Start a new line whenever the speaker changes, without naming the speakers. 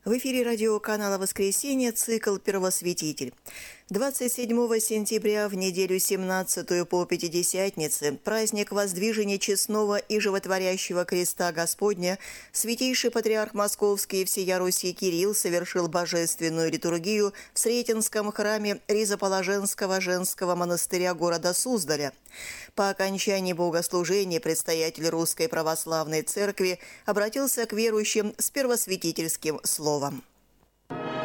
В эфире радиоканала «Воскресенье» цикл «Первосвятитель». 27 сентября в неделю 17 по Пятидесятнице праздник воздвижения честного и животворящего креста Господня святейший патриарх Московский и всея Руси Кирилл совершил божественную литургию в Сретенском храме Ризоположенского женского монастыря города Суздаля. По окончании богослужения предстоятель Русской Православной Церкви обратился к верующим с первосвятительским словом.